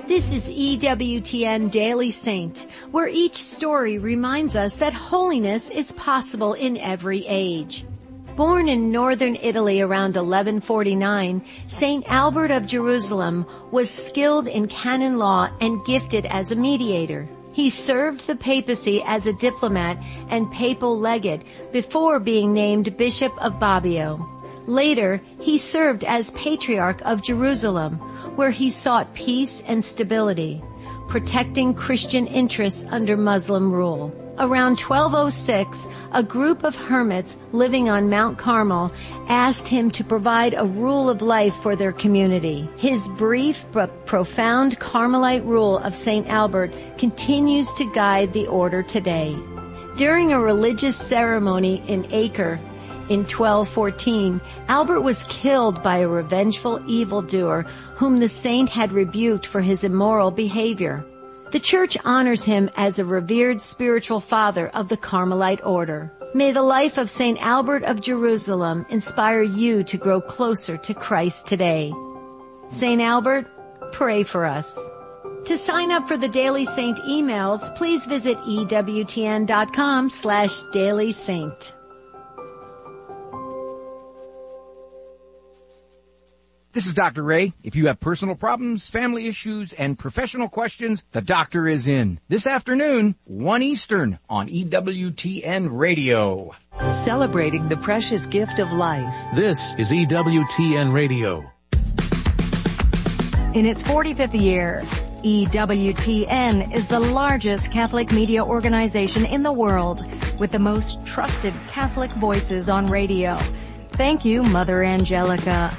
This is EWTN Daily Saint, where each story reminds us that holiness is possible in every age. Born in northern Italy around 1149, Saint Albert of Jerusalem was skilled in canon law and gifted as a mediator. He served the papacy as a diplomat and papal legate before being named Bishop of Bobbio. Later, he served as Patriarch of Jerusalem, where he sought peace and stability, protecting Christian interests under Muslim rule. Around 1206, a group of hermits living on Mount Carmel asked him to provide a rule of life for their community. His brief but profound Carmelite rule of St. Albert continues to guide the order today. During a religious ceremony in Acre in 1214, Albert was killed by a revengeful evildoer whom the saint had rebuked for his immoral behavior. The Church honors him as a revered spiritual father of the Carmelite order. May the life of St. Albert of Jerusalem inspire you to grow closer to Christ today. St. Albert, pray for us. To sign up for the Daily Saint emails, please visit EWTN.com/dailysaint. This is Dr. Ray. If you have personal problems, family issues, and professional questions, the doctor is in. This afternoon, 1 Eastern on EWTN Radio. Celebrating the precious gift of life. This is EWTN Radio. In its 45th year, EWTN is the largest Catholic media organization in the world with the most trusted Catholic voices on radio. Thank you, Mother Angelica.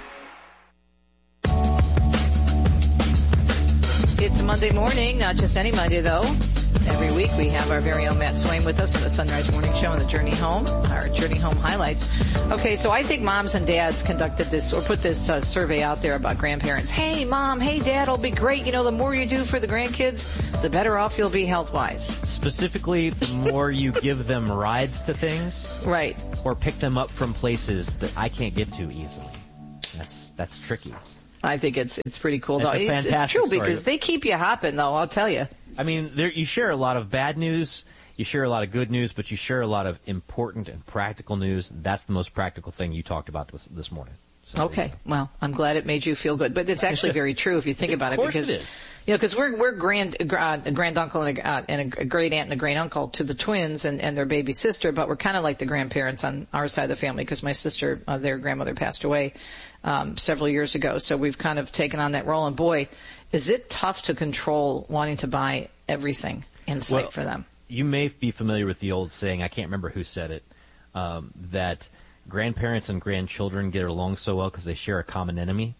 It's a Monday morning, not just any Monday though. Every week we have our very own Matt Swain with us from the Sunrise Morning Show and the Journey Home, our Journey Home highlights. Okay, so I think moms and dads conducted this or put this survey out there about grandparents. Hey mom, hey dad, it'll be great. You know, the more you do for the grandkids, the better off you'll be health-wise. Specifically, the more you give them rides to things. Right. Or pick them up from places that I can't get to easily. That's tricky. I think it's pretty cool though. It's true story. Because they keep you hopping though, I'll tell you. I mean, you share a lot of bad news, you share a lot of good news, but you share a lot of important and practical news. That's the most practical thing you talked about this morning. So, okay, well, I'm glad it made you feel good, but it's actually very true if you think about it. Of course because it is. You know, because we're a grand uncle and a great aunt and a great uncle to the twins and their baby sister, but we're kind of like the grandparents on our side of the family because my sister, their grandmother passed away several years ago, so we've kind of taken on that role. And boy, is it tough to control wanting to buy everything in sight for them. You may be familiar with the old saying, I can't remember who said it, that grandparents and grandchildren get along so well because they share a common enemy.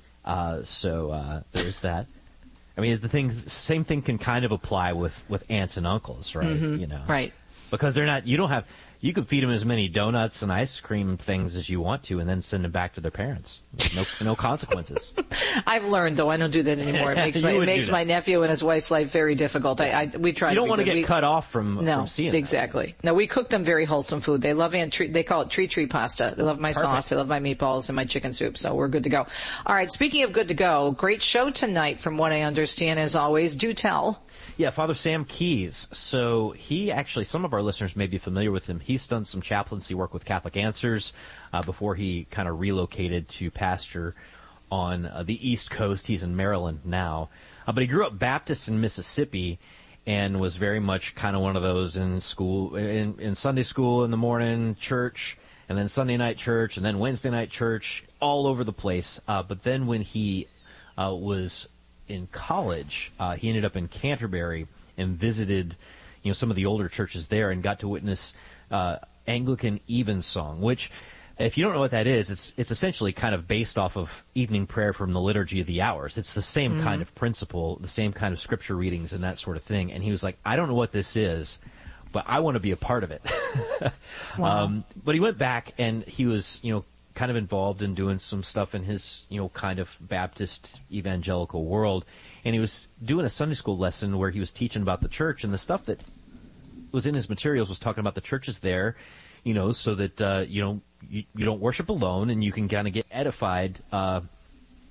So there's that. I mean, same thing can kind of apply with aunts and uncles, right? Mm-hmm. You know, right? Because you can feed them as many donuts and ice cream things as you want to, and then send them back to their parents. No consequences. I've learned, though, I don't do that anymore. It makes my nephew and his wife's life very difficult. We try. You don't want to get cut off from seeing that. Exactly. No, we cook them very wholesome food. They love they call it tree pasta. They love my sauce. They love my meatballs and my chicken soup. So we're good to go. All right. Speaking of good to go, great show tonight, from what I understand. As always, do tell. Yeah, Father Sam Keys. So he actually, some of our listeners may be familiar with him. He's done some chaplaincy work with Catholic Answers before he kind of relocated to pastor on the East Coast. He's in Maryland now. But he grew up Baptist in Mississippi and was very much kind of one of those in school, in Sunday school in the morning, church, and then Sunday night church, and then Wednesday night church, all over the place. But then when he was in college, he ended up in Canterbury and visited, some of the older churches there and got to witness Anglican Evensong, which, if you don't know what that is, it's essentially kind of based off of evening prayer from the Liturgy of the Hours. It's the same kind of principle, the same kind of scripture readings and that sort of thing. And he was like, I don't know what this is, but I want to be a part of it. Wow. But he went back and he was, kind of involved in doing some stuff in his, kind of Baptist evangelical world. And he was doing a Sunday school lesson where he was teaching about the church, and the stuff that was in his materials was talking about the churches there, so that, you don't worship alone and you can kind of get edified,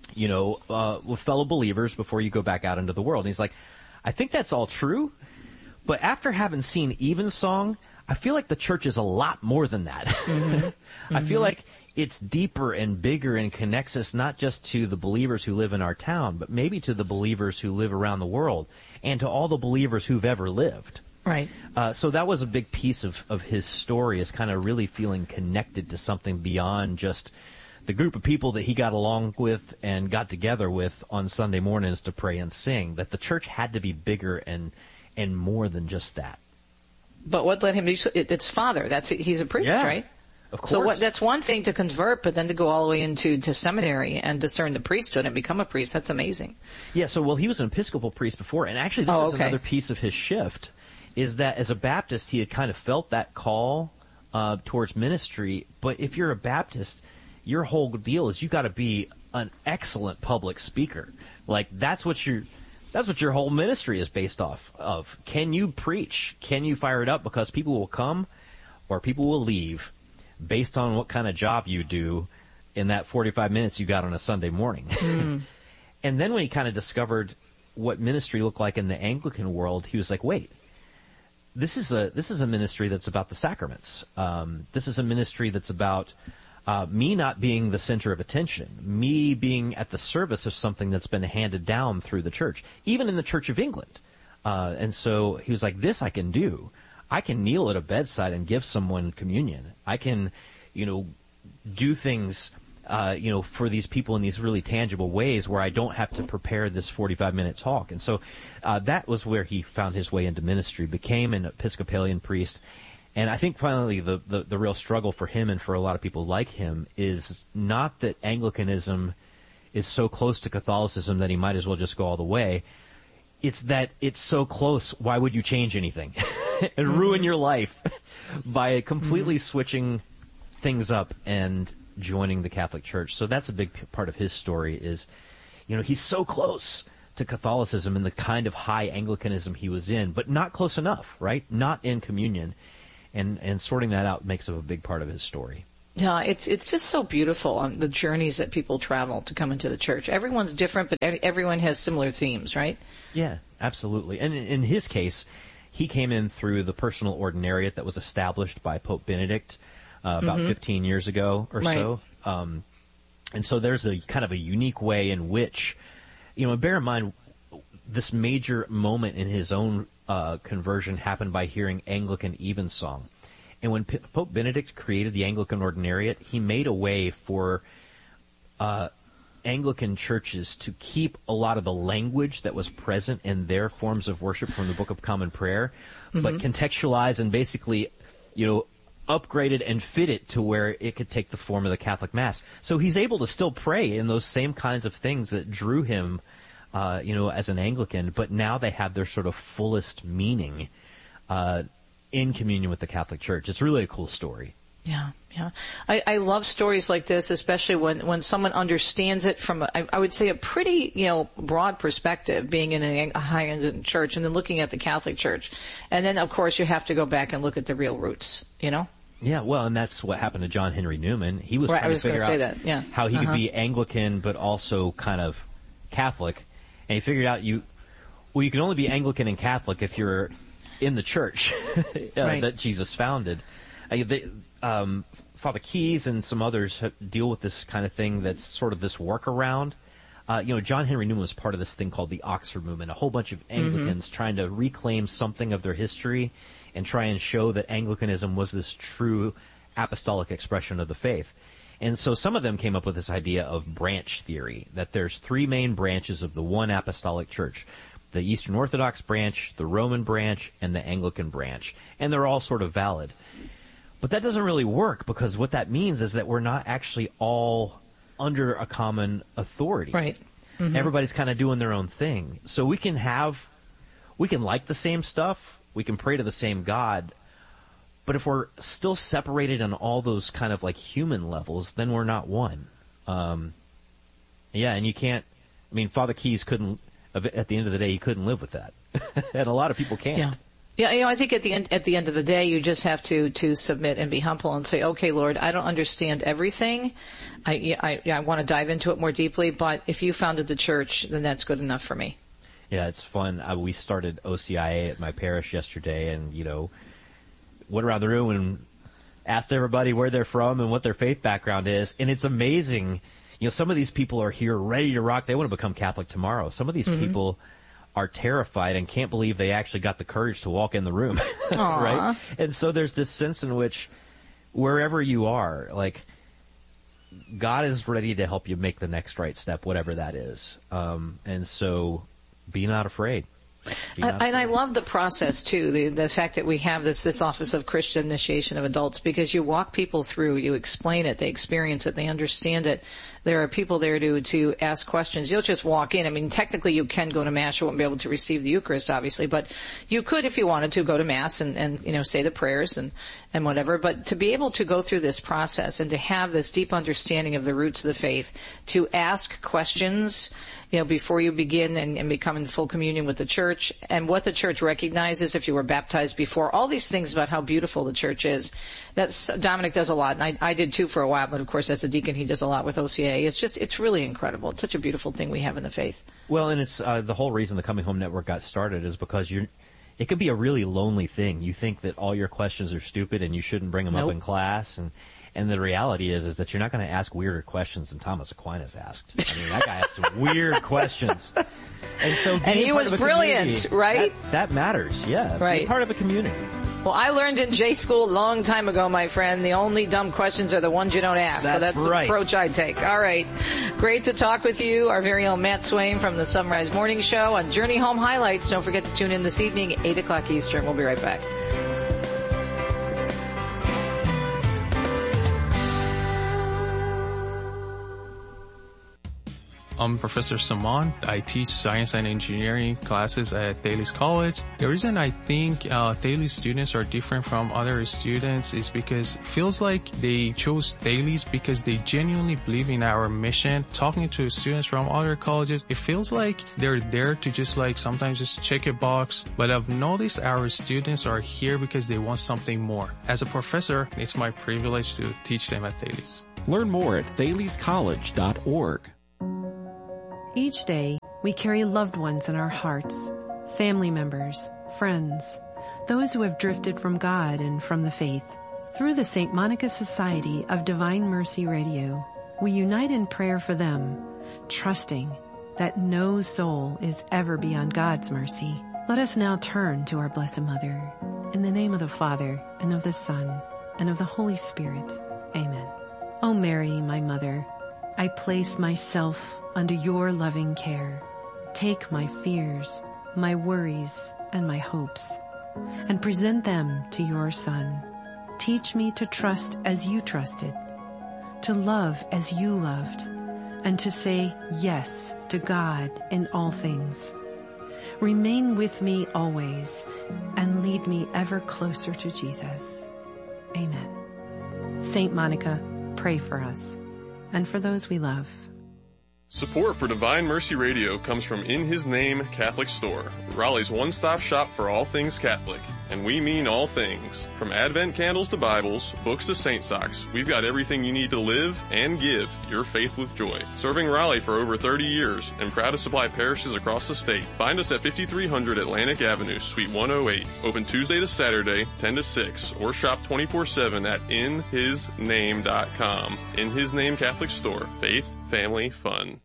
with fellow believers before you go back out into the world. And he's like, I think that's all true, but after having seen Evensong, I feel like the church is a lot more than that. Mm-hmm. I feel like it's deeper and bigger and connects us not just to the believers who live in our town, but maybe to the believers who live around the world and to all the believers who've ever lived. Right. So that was a big piece of his story, is kind of really feeling connected to something beyond just the group of people that he got along with and got together with on Sunday mornings to pray and sing, that the church had to be bigger and more than just that. But what led him to, it's father. He's a priest, right? Of course. So that's one thing to convert, but then to go all the way into seminary and discern the priesthood and become a priest, that's amazing. Yeah, so he was an Episcopal priest before, and actually this is another piece of his shift, is that as a Baptist he had kind of felt that call towards ministry, but if you're a Baptist, your whole deal is you got to be an excellent public speaker. Like that's what your whole ministry is based off of. Can you preach? Can you fire it up? Because people will come or people will leave based on what kind of job you do in that 45 minutes you got on a Sunday morning. Mm. And then when he kind of discovered what ministry looked like in the Anglican world, he was like, wait, this is a ministry that's about the sacraments. This is a ministry that's about me not being the center of attention, me being at the service of something that's been handed down through the church, even in the Church of England. And so he was like, this I can do. I can kneel at a bedside and give someone communion. I can, do things, for these people in these really tangible ways where I don't have to prepare this 45-minute talk. And so that was where he found his way into ministry, became an Episcopalian priest. And I think finally the real struggle for him and for a lot of people like him is not that Anglicanism is so close to Catholicism that he might as well just go all the way. It's that it's so close, why would you change anything and ruin your life by completely switching things up and joining the Catholic Church? So that's a big part of his story is, he's so close to Catholicism and the kind of high Anglicanism he was in, but not close enough, right? Not in communion. And sorting that out makes it a big part of his story. Yeah, it's just so beautiful on the journeys that people travel to come into the church. Everyone's different, but everyone has similar themes, right? Yeah, absolutely. And in his case, he came in through the personal ordinariate that was established by Pope Benedict about 15 years ago or so. And so there's a kind of a unique way in which, bear in mind, this major moment in his own conversion happened by hearing Anglican Evensong. And when Pope Benedict created the Anglican Ordinariate, he made a way for Anglican churches to keep a lot of the language that was present in their forms of worship from the Book of Common Prayer, but contextualize and basically, upgrade it and fit it to where it could take the form of the Catholic Mass. So he's able to still pray in those same kinds of things that drew him as an Anglican, but now they have their sort of fullest meaning in communion with the Catholic Church. It's really a cool story. Yeah. I love stories like this, especially when someone understands it from, I would say, a pretty, broad perspective, being in a high Anglican church and then looking at the Catholic Church. And then, of course, you have to go back and look at the real roots, Yeah, well, and that's what happened to John Henry Newman. He was trying to figure out how he could be Anglican but also kind of Catholic. And he figured out you can only be Anglican and Catholic if you're in the church that Jesus founded. Father Keyes and some others deal with this kind of thing that's sort of this workaround. John Henry Newman was part of this thing called the Oxford Movement, a whole bunch of Anglicans trying to reclaim something of their history and try and show that Anglicanism was this true apostolic expression of the faith. And so some of them came up with this idea of branch theory, that there's three main branches of the one apostolic church: the Eastern Orthodox branch, the Roman branch, and the Anglican branch. And they're all sort of valid. But that doesn't really work, because what that means is that we're not actually all under a common authority. Right. Mm-hmm. Everybody's kind of doing their own thing. So we can like the same stuff, we can pray to the same God, but if we're still separated on all those kind of like human levels, then we're not one. And you can't, Father Keyes couldn't, at the end of the day, he couldn't live with that. And a lot of people can't. Yeah, I think at the end of the day, you just have to submit and be humble and say, okay, Lord, I don't understand everything. I want to dive into it more deeply, but if you founded the church, then that's good enough for me. Yeah, it's fun. We started OCIA at my parish yesterday, and, went around the room and asked everybody where they're from and what their faith background is. And it's amazing. Some of these people are here ready to rock. They want to become Catholic tomorrow. Some of these people are terrified and can't believe they actually got the courage to walk in the room. Right? And so there's this sense in which wherever you are, like, God is ready to help you make the next right step, whatever that is. And so be not afraid. And I love the process too, the fact that we have this Office of Christian Initiation of Adults, because you walk people through, you explain it, they experience it, they understand it. There are people there to ask questions. You'll just walk in. I mean, technically you can go to Mass. You won't be able to receive the Eucharist, obviously, but you could, if you wanted to, go to Mass and say the prayers and whatever. But to be able to go through this process and to have this deep understanding of the roots of the faith, to ask questions, before you begin and become in full communion with the church, and what the church recognizes if you were baptized before, all these things about how beautiful the church is. Dominic does a lot, and I did too for a while, but of course as a deacon he does a lot with OCA. It's really incredible. It's such a beautiful thing we have in the faith. Well, and it's the whole reason the Coming Home Network got started is because it can be a really lonely thing. You think that all your questions are stupid and you shouldn't bring them up in class, and the reality is that you're not going to ask weirder questions than Thomas Aquinas asked. I mean, that guy asked some weird questions. And he was brilliant, right? That matters, yeah. Right. Be part of a community. Well, I learned in J school a long time ago, my friend, the only dumb questions are the ones you don't ask. That's the approach I take. All right. Great to talk with you. Our very own Matt Swain from the Sunrise Morning Show on Journey Home Highlights. Don't forget to tune in this evening at 8 o'clock Eastern. We'll be right back. I'm Professor Saman. I teach science and engineering classes at Thales College. The reason I think Thales students are different from other students is because it feels like they chose Thales because they genuinely believe in our mission. Talking to students from other colleges, it feels like they're there to sometimes just check a box. But I've noticed our students are here because they want something more. As a professor, it's my privilege to teach them at Thales. Learn more at thalescollege.org. Each day, we carry loved ones in our hearts, family members, friends, those who have drifted from God and from the faith. Through the St. Monica Society of Divine Mercy Radio, we unite in prayer for them, trusting that no soul is ever beyond God's mercy. Let us now turn to our Blessed Mother. In the name of the Father, and of the Son, and of the Holy Spirit. Amen. O Mary, my Mother, I place myself under your loving care. Take my fears, my worries, and my hopes, and present them to your Son. Teach me to trust as you trusted, to love as you loved, and to say yes to God in all things. Remain with me always, and lead me ever closer to Jesus. Amen. Saint Monica, pray for us, and for those we love. Support for Divine Mercy Radio comes from In His Name Catholic Store, Raleigh's one-stop shop for all things Catholic. And we mean all things. From Advent candles to Bibles, books to saint socks, we've got everything you need to live and give your faith with joy. Serving Raleigh for over 30 years and proud to supply parishes across the state. Find us at 5300 Atlantic Avenue, Suite 108. Open Tuesday to Saturday, 10 to 6, or shop 24/7 at inhisname.com. In His Name Catholic Store. Faith, family, fun.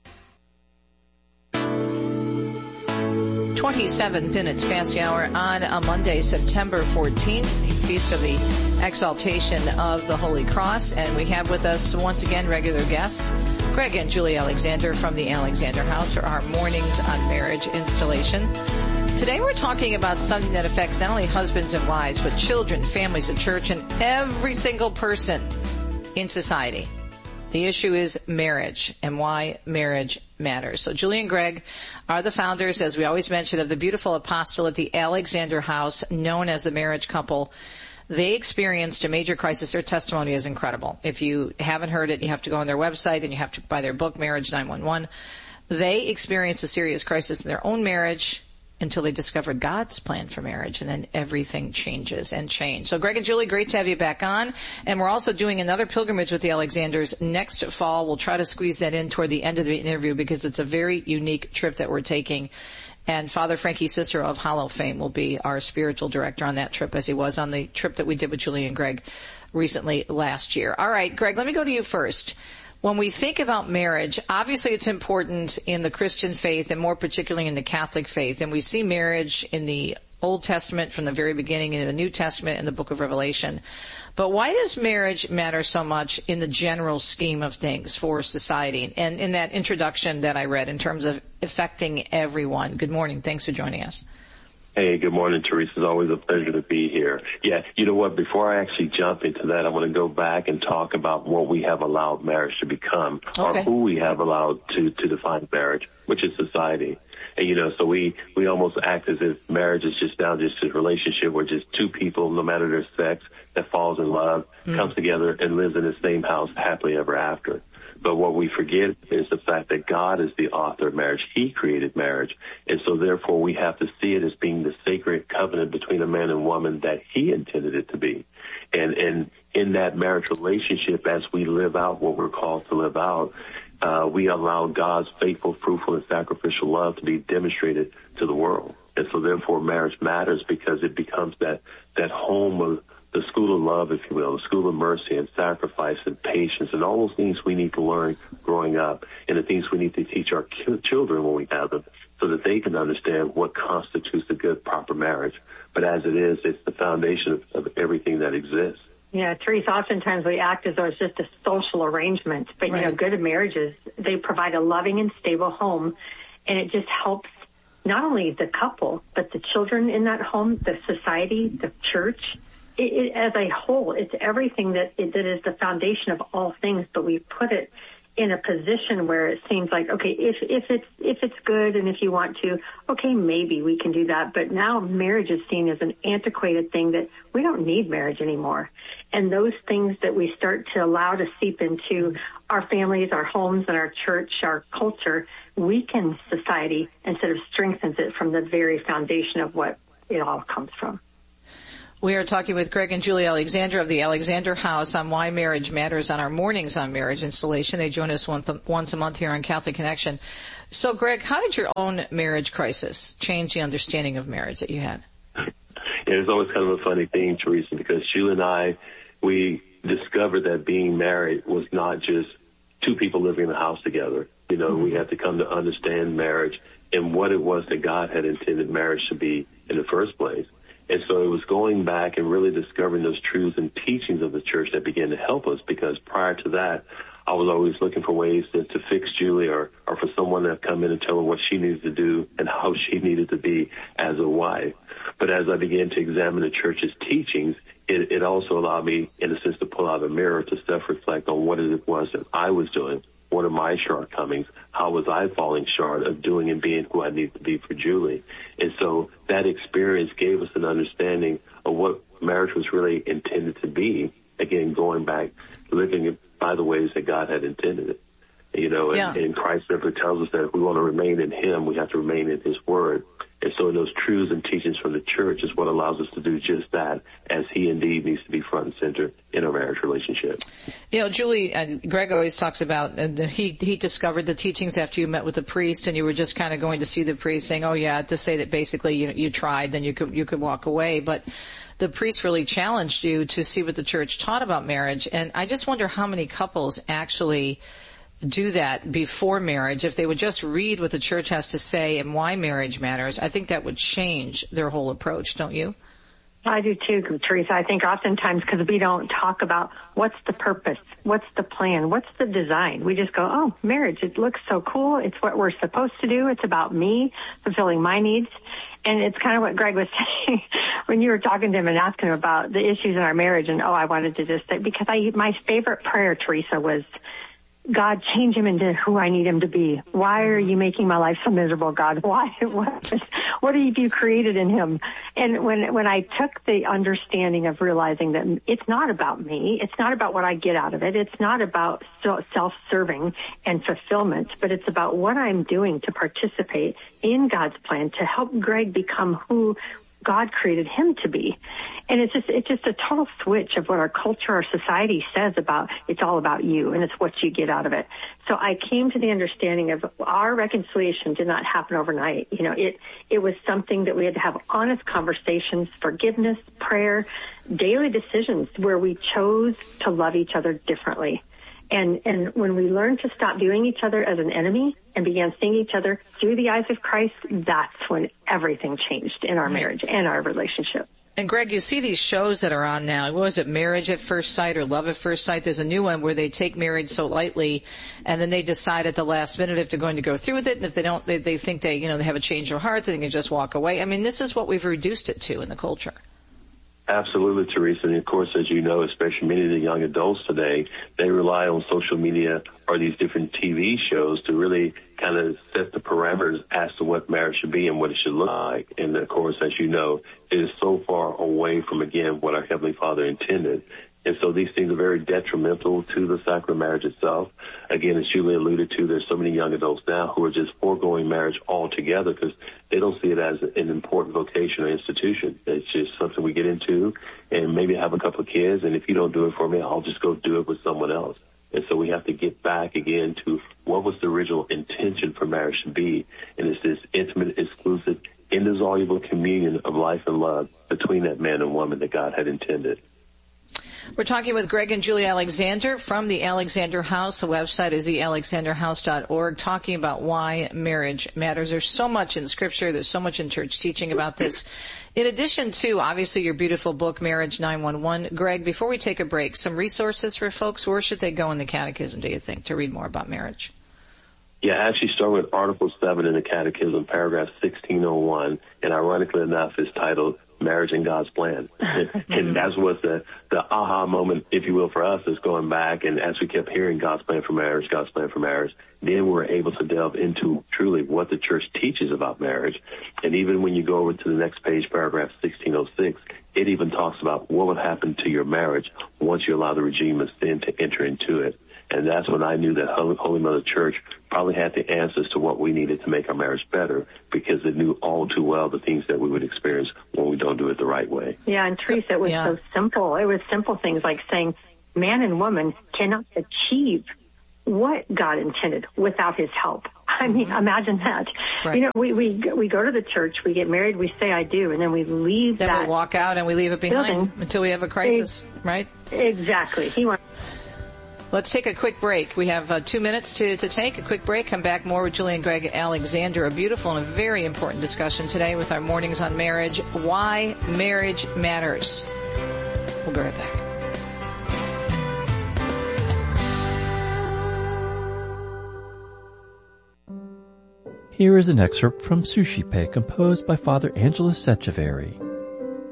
27 minutes past the hour on a Monday, September 14th, the Feast of the Exaltation of the Holy Cross. And we have with us once again regular guests, Greg and Julie Alexander from the Alexander House for our Mornings on Marriage installation. Today we're talking about something that affects not only husbands and wives, but children, families, the church, and every single person in society. The issue is marriage and why marriage matters. So Julie and Greg are the founders, as we always mention, of the beautiful apostolate, the Alexander House, known as the Marriage Couple. They experienced a major crisis. Their testimony is incredible. If you haven't heard it, you have to go on their website and you have to buy their book, Marriage 911. They experienced a serious crisis in their own marriage, until they discovered God's plan for marriage, and then everything changes and changed. So Greg and Julie, great to have you back on. And we're also doing another pilgrimage with the Alexanders next fall. We'll try to squeeze that in toward the end of the interview because it's a very unique trip that we're taking. And Father Frankie Cicero of Hollow fame will be our spiritual director on that trip, as he was on the trip that we did with Julie and Greg recently last year. All right, Greg, let me go to you first. When we think about marriage, obviously it's important in the Christian faith and more particularly in the Catholic faith. And we see marriage in the Old Testament from the very beginning and in the New Testament in the book of Revelation. But why does marriage matter so much in the general scheme of things for society? And in that introduction that I read in terms of affecting everyone. Good morning. Thanks for joining us. Hey, good morning, Teresa. It's always a pleasure to be here. Yeah, you know what? Before I actually jump into that, I want to go back and talk about what we have allowed marriage to become, or who we have allowed to define marriage, which is society. And, you know, so we almost act as if marriage is just now just a relationship where just two people, no matter their sex, that falls in love, comes together and lives in the same house happily ever after. But what we forget is the fact that God is the author of marriage. He created marriage. And so therefore we have to see it as being the sacred covenant between a man and woman that he intended it to be. And in that marriage relationship, as we live out what we're called to live out, we allow God's faithful, fruitful, and sacrificial love to be demonstrated to the world. And so therefore marriage matters because it becomes that home of the school of love, if you will, the school of mercy and sacrifice and patience and all those things we need to learn growing up and the things we need to teach our children when we have them so that they can understand what constitutes a good, proper marriage. But as it is, it's the foundation of everything that exists. Yeah, Teresa, oftentimes we act as though it's just a social arrangement. But, you know, good marriages, they provide a loving and stable home, and it just helps not only the couple, but the children in that home, the society, the church. It, as a whole, it's everything that is the foundation of all things, but we put it in a position where it seems like, okay, if it's good and if you want to, okay, maybe we can do that. But now marriage is seen as an antiquated thing that we don't need marriage anymore. And those things that we start to allow to seep into our families, our homes, and our church, our culture, weakens society instead of strengthens it from the very foundation of what it all comes from. We are talking with Greg and Julie Alexander of the Alexander House on why marriage matters on our Mornings on Marriage installation. They join us once a month here on Catholic Connection. So, Greg, how did your own marriage crisis change the understanding of marriage that you had? It was always kind of a funny thing, Teresa, because Julie and I, we discovered that being married was not just two people living in the house together. You know, we had to come to understand marriage and what it was that God had intended marriage to be in the first place. And so it was going back and really discovering those truths and teachings of the church that began to help us, because prior to that, I was always looking for ways to fix Julie or for someone to come in and tell her what she needed to do and how she needed to be as a wife. But as I began to examine the church's teachings, it also allowed me, in a sense, to pull out a mirror to self-reflect on what it was that I was doing. What are my shortcomings? How was I falling short of doing and being who I need to be for Julie? And so that experience gave us an understanding of what marriage was really intended to be. Again, going back, living it by the ways that God had intended it. You know, and Christ never tells us that if we want to remain in Him, we have to remain in His Word. And so those truths and teachings from the church is what allows us to do just that, as He indeed needs to be front and center in a marriage relationship. You know, Julie, Greg always talks about he discovered the teachings after you met with the priest, and you were just kind of going to see the priest saying, oh, yeah, to say that basically you tried, then you could walk away. But the priest really challenged you to see what the church taught about marriage. And I just wonder how many couples actually do that before marriage. If they would just read what the church has to say and why marriage matters, I think that would change their whole approach, don't you? I do too, Teresa. I think oftentimes because we don't talk about what's the purpose, what's the plan, what's the design. We just go, oh, marriage, it looks so cool. It's what we're supposed to do. It's about me fulfilling my needs. And it's kind of what Greg was saying when you were talking to him and asking him about the issues in our marriage. And, I wanted to just say, because my favorite prayer, Teresa, was God, change him into who I need him to be. Why are you making my life so miserable, God? What have you created in him? And when I took the understanding of realizing that it's not about me, it's not about what I get out of it, it's not about self-serving and fulfillment, but it's about what I'm doing to participate in God's plan to help Greg become who God created him to be. And it's just a total switch of what our culture, our society says about it's all about you and it's what you get out of it. So I came to the understanding of our reconciliation did not happen overnight. You know, it was something that we had to have honest conversations, forgiveness, prayer, daily decisions where we chose to love each other differently. And when we learned to stop viewing each other as an enemy and began seeing each other through the eyes of Christ, that's when everything changed in our marriage and our relationship. And Greg, you see these shows that are on now. What was it, Marriage at First Sight or Love at First Sight? There's a new one where they take marriage so lightly, and then they decide at the last minute if they're going to go through with it. And if they don't, they think they have a change of heart. They can just walk away. I mean, this is what we've reduced it to in the culture. Absolutely, Teresa. And of course, as you know, especially many of the young adults today, they rely on social media or these different TV shows to really kind of set the parameters as to what marriage should be and what it should look like. And of course, as you know, it is so far away from, again, what our Heavenly Father intended. And so these things are very detrimental to the sacrament of marriage itself. Again, as Julie alluded to, there's so many young adults now who are just foregoing marriage altogether because they don't see it as an important vocation or institution. It's just something we get into and maybe have a couple of kids, and if you don't do it for me, I'll just go do it with someone else. And so we have to get back again to what was the original intention for marriage to be, and it's this intimate, exclusive, indissoluble communion of life and love between that man and woman that God had intended. We're talking with Greg and Julie Alexander from the Alexander House. The website is thealexanderhouse.org, talking about why marriage matters. There's so much in Scripture. There's so much in church teaching about this. In addition to, obviously, your beautiful book, Marriage 911. Greg, before we take a break, some resources for folks. Where should they go in the Catechism, do you think, to read more about marriage? Yeah, actually start with Article 7 in the Catechism, paragraph 1601, and ironically enough is titled Marriage and God's Plan. And that's what the aha moment, if you will, for us is going back, and as we kept hearing God's plan for marriage, then we were able to delve into truly what the church teaches about marriage. And even when you go over to the next page, paragraph 1606, it even talks about what would happen to your marriage once you allow the regime of sin to enter into it. And that's when I knew that Holy Mother Church probably had the answers to what we needed to make our marriage better, because it knew all too well the things that we would experience when we don't do it the right way. Yeah, and Teresa, it was so simple. It was simple things like saying man and woman cannot achieve what God intended without his help. I mean, imagine that. Right. You know, we go to the church, we get married, we say I do, and then we leave then we walk out and we leave it behind until we have a crisis, right? Exactly. Let's take a quick break. We have 2 minutes to take a quick break. Come back more with Julie and Greg Alexander. A beautiful and a very important discussion today with our Mornings on Marriage. Why marriage matters. We'll be right back. Here is an excerpt from Suscipe composed by Father Angelos Echeverry.